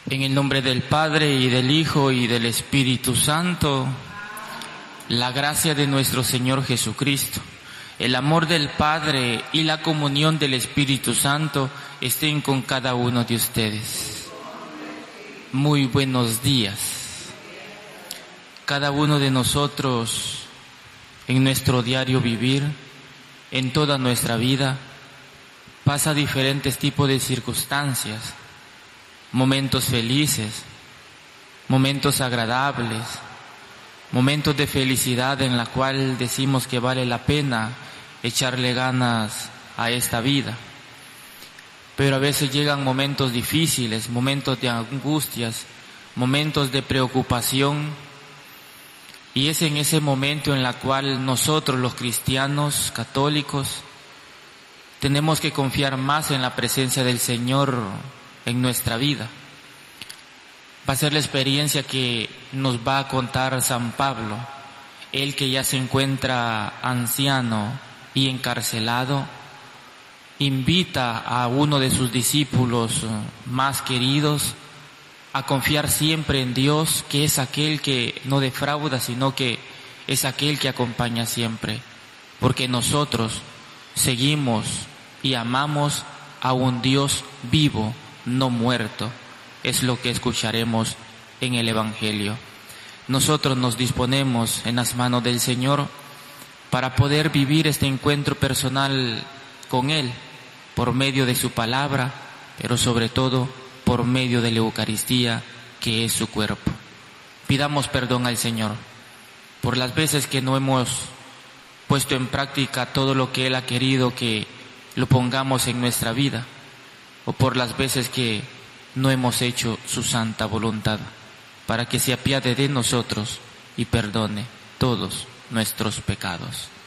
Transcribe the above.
En el nombre del Padre, y del Hijo, y del Espíritu Santo, la gracia de nuestro Señor Jesucristo, el amor del Padre y la comunión del Espíritu Santo estén con cada uno de ustedes. Muy buenos días. Cada uno de nosotros, en nuestro diario vivir, en toda nuestra vida, pasa diferentes tipos de circunstancias. Momentos felices, momentos agradables, momentos de felicidad en la cual decimos que vale la pena echarle ganas a esta vida. Pero a veces llegan momentos difíciles, momentos de angustias, momentos de preocupación, y es en ese momento en la cual nosotros, los cristianos católicos, tenemos que confiar más en la presencia del Señor en nuestra vida. Va a ser la experiencia que nos va a contar San Pablo, él que ya se encuentra anciano y encarcelado, invita a uno de sus discípulos más queridos a confiar siempre en Dios, que es aquel que no defrauda, sino que es aquel que acompaña siempre, porque nosotros seguimos y amamos a un Dios vivo, no muerto. Es lo que escucharemos en el Evangelio. Nosotros nos disponemos en las manos del Señor para poder vivir este encuentro personal con Él, por medio de su palabra, pero sobre todo por medio de la Eucaristía, que es su cuerpo. Pidamos perdón al Señor por las veces que no hemos puesto en práctica todo lo que Él ha querido que lo pongamos en nuestra vida, o por las veces que no hemos hecho su santa voluntad, para que se apiade de nosotros y perdone todos nuestros pecados.